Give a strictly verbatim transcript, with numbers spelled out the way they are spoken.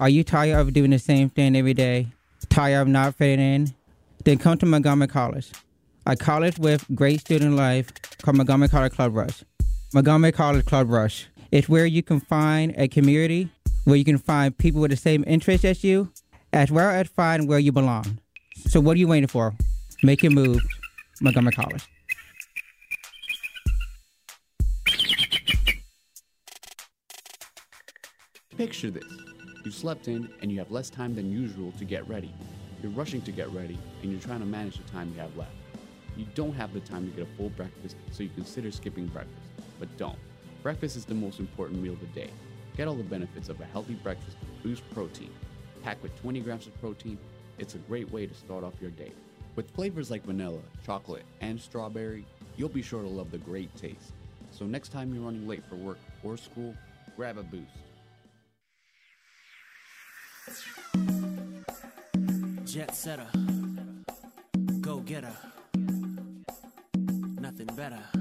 Are you tired of doing the same thing every day? Tired of not fitting in? Then come to Montgomery College, a college with great student life called Montgomery College Club Rush. Montgomery College Club Rush. It's where you can find a community, where you can find people with the same interests as you, as well as find where you belong. So what are you waiting for? Make your move. Montgomery College. Picture this. You slept in and you have less time than usual to get ready. You're rushing to get ready and you're trying to manage the time you have left. You don't have the time to get a full breakfast, so you consider skipping breakfast. But don't. Breakfast is the most important meal of the day. Get all the benefits of a healthy breakfast with Boost Protein. Packed with twenty grams of protein, it's a great way to start off your day. With flavors like vanilla, chocolate, and strawberry, you'll be sure to love the great taste. So next time you're running late for work or school, grab a Boost. Jet setter, go getter, nothing better.